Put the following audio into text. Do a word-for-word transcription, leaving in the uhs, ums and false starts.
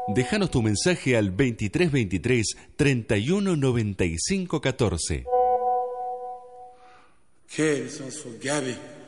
Déjanos tu mensaje al veintitrés veintitrés, treinta y uno noventa y cinco catorce. Che, sono su Gaby.